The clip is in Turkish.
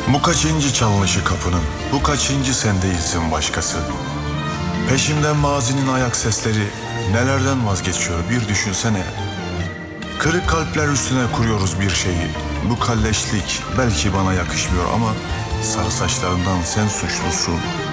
Bu kaçıncı çalınışı kapının, bu kaçıncı sendeyisin başkası. Peşimden mazinin ayak sesleri, nelerden vazgeçiyor bir düşünsene. Kırık kalpler üstüne kuruyoruz bir şeyi. Bu kalleşlik belki bana yakışmıyor ama sarı saçlarından sen suçlusun.